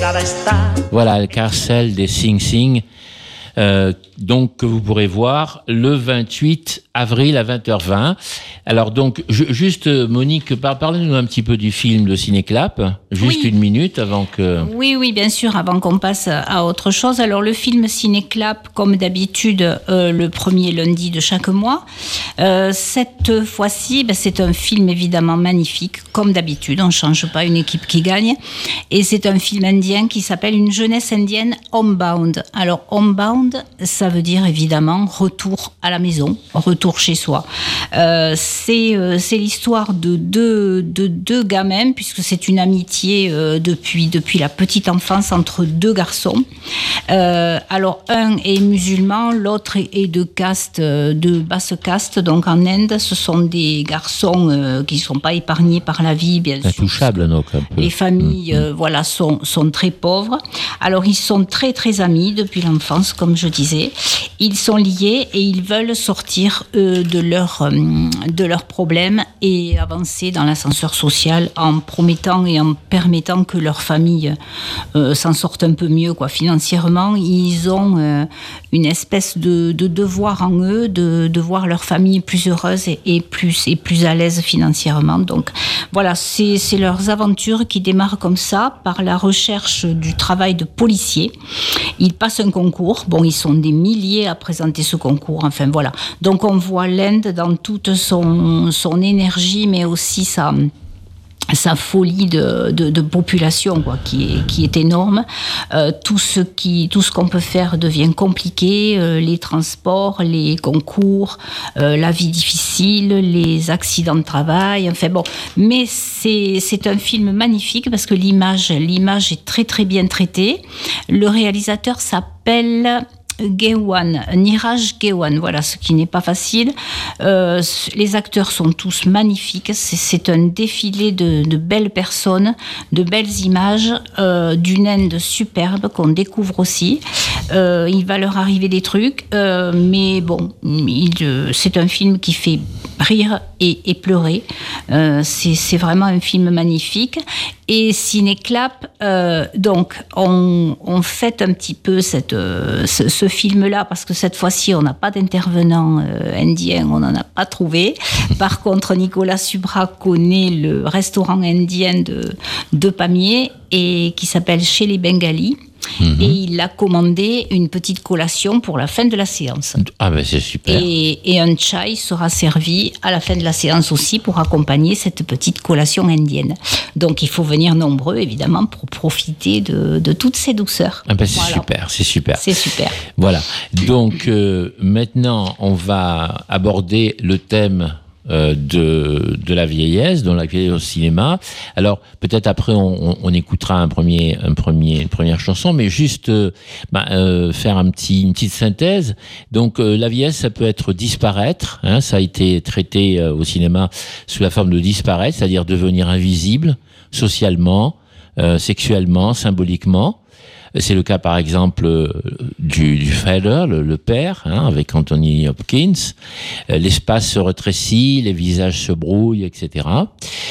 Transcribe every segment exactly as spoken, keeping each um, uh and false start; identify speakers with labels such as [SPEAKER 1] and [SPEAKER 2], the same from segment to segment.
[SPEAKER 1] Voilà, le carcel des Sing Sing. Euh, donc que vous pourrez voir le vingt-huit avril à vingt heures vingt. Alors donc, je, juste Monique, par, parlez-nous un petit peu du film de Cinéclap, juste
[SPEAKER 2] oui.
[SPEAKER 1] une minute avant que...
[SPEAKER 2] Oui, oui, bien sûr, avant qu'on passe à autre chose. Alors le film Cinéclap, comme d'habitude, euh, le premier lundi de chaque mois. Euh, cette fois-ci, ben, c'est un film évidemment magnifique, comme d'habitude, on ne change pas une équipe qui gagne. Et c'est un film indien qui s'appelle Une jeunesse indienne homebound. Alors homebound, ça veut dire évidemment retour à la maison, retour chez soi. Euh, c'est, euh, c'est l'histoire de deux, de deux gamins, puisque c'est une amitié euh, depuis, depuis la petite enfance entre deux garçons. Euh, alors un est musulman, l'autre est, est de caste, de basse caste, donc en Inde, ce sont des garçons euh, qui ne sont pas épargnés par la vie, bien sûr.
[SPEAKER 1] Intouchables, donc un peu.
[SPEAKER 2] Les familles, mmh. euh, voilà, sont, sont très pauvres. Alors ils sont très très amis depuis l'enfance, comme je disais. Ils sont liés et ils veulent sortir euh, de leurs euh, de leurs problèmes et avancer dans l'ascenseur social en promettant et en permettant que leur famille euh, s'en sorte un peu mieux, quoi. Financièrement, ils ont euh, une espèce de, de devoir en eux de, de voir leur famille plus heureuse et, et plus et plus à l'aise financièrement. Donc voilà, c'est, c'est leurs aventures qui démarrent comme ça, par la recherche du travail de policier. Ils passent un concours. Bon, ils sont des milliers à présenter ce concours. Enfin, voilà. Donc, on voit l'Inde dans toute son, son énergie, mais aussi sa... sa folie de, de, de population, quoi, qui est, qui est énorme. Euh, tout, ce qui, tout ce qu'on peut faire devient compliqué, euh, les transports, les concours, euh, la vie difficile, les accidents de travail, enfin bon. Mais c'est, c'est un film magnifique parce que l'image, l'image est très très bien traitée. Le réalisateur s'appelle... Gewan, Niraj Gewan, voilà, ce qui n'est pas facile. Euh, les acteurs sont tous magnifiques. C'est, c'est un défilé de, de belles personnes, de belles images, euh, d'une Inde superbe qu'on découvre aussi. Euh, il va leur arriver des trucs, euh, mais bon, il, c'est un film qui fait rire et, et pleurer. Euh, c'est, c'est vraiment un film magnifique. Et Cinéclap, euh, donc, on, on fête un petit peu cette, euh, ce, ce film-là, parce que cette fois-ci, on n'a pas d'intervenant euh, indien, on n'en a pas trouvé. Par contre, Nicolas Subra connaît le restaurant indien de, de Pamiers, et qui s'appelle Chez les Bengalis. Mmh. Et il a commandé une petite collation pour la fin de la séance.
[SPEAKER 1] Ah ben c'est super.
[SPEAKER 2] Et, et un chai sera servi à la fin de la séance aussi pour accompagner cette petite collation indienne. Donc il faut venir nombreux évidemment pour profiter de, de toutes ces douceurs.
[SPEAKER 1] Ah ben c'est
[SPEAKER 2] voilà.
[SPEAKER 1] super, c'est super.
[SPEAKER 2] C'est super.
[SPEAKER 1] Voilà. Donc euh, maintenant on va aborder le thème Euh, de de la vieillesse, dans la vieillesse au cinéma. Alors peut-être après on, on, on écoutera un premier un premier une première chanson, mais juste euh, bah, euh, faire un petit une petite synthèse. Donc euh, la vieillesse, ça peut être disparaître, hein, ça a été traité euh, au cinéma sous la forme de disparaître, c'est-à-dire devenir invisible socialement, euh, sexuellement, symboliquement. C'est le cas, par exemple, du, du Father, le, le père, hein, avec Anthony Hopkins. L'espace se rétrécit, les visages se brouillent, et cetera.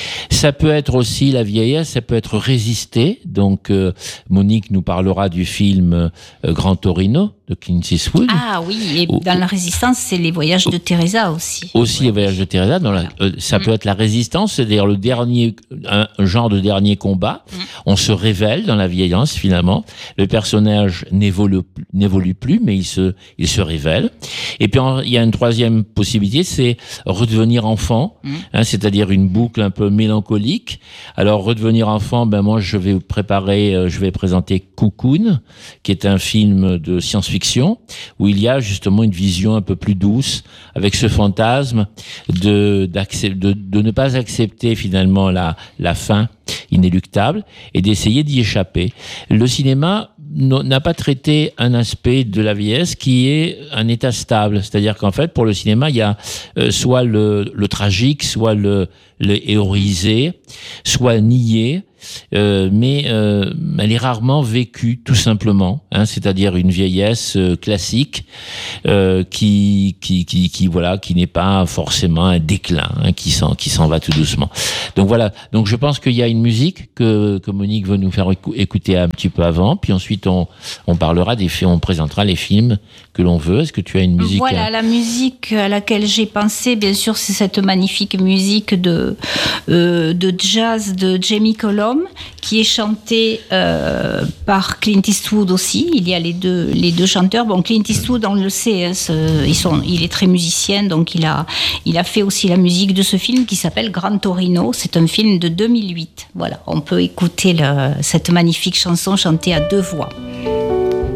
[SPEAKER 1] Ça peut être aussi la vieillesse, ça peut être résister. Donc, euh, Monique nous parlera du film euh, Grand Torino de Clint Eastwood.
[SPEAKER 2] Ah oui, et
[SPEAKER 1] Ou,
[SPEAKER 2] dans la résistance, c'est les voyages de Teresa aussi.
[SPEAKER 1] Aussi
[SPEAKER 2] ouais.
[SPEAKER 1] les voyages de Teresa. Dans la, euh, ça mm. peut être la résistance, c'est-à-dire le dernier, un, un genre de dernier combat. Mm. On se révèle dans la vieillance, finalement. Le personnage n'évolue, n'évolue plus, mais il se, il se révèle. Et puis, il y a une troisième possibilité, c'est redevenir enfant, mmh. hein, c'est-à-dire une boucle un peu mélancolique. Alors, redevenir enfant, ben moi, je vais préparer, euh, je vais présenter Cocoon, qui est un film de science-fiction, où il y a justement une vision un peu plus douce, avec ce fantasme de, de, de ne pas accepter finalement la, la fin inéluctable et d'essayer d'y échapper. Le cinéma n'a pas traité un aspect de la vieillesse qui est un état stable. C'est-à-dire qu'en fait, pour le cinéma, il y a euh, soit le, le tragique, soit le, héroïsée, soit niée. Euh, mais euh, elle est rarement vécue tout simplement, hein, c'est-à-dire une vieillesse euh, classique euh, qui, qui, qui, qui, voilà, qui n'est pas forcément un déclin, hein, qui s'en, qui s'en va tout doucement. Donc voilà. Donc je pense qu'il y a une musique que, que Monique veut nous faire écouter un petit peu avant, puis ensuite on, on parlera des films, on présentera les films que l'on veut. Est-ce que tu as une musique?
[SPEAKER 2] Voilà, à... la musique à laquelle j'ai pensé, bien sûr, c'est cette magnifique musique de euh, de jazz de Jamie Cullum, qui est chantée euh, par Clint Eastwood aussi. Il y a les deux, les deux chanteurs. Bon, Clint Eastwood, on le sait, hein, ce, ils sont, il est très musicien, donc il a, il a fait aussi la musique de ce film qui s'appelle Gran Torino. C'est un film de deux mille huit. Voilà, on peut écouter le, cette magnifique chanson chantée à deux voix.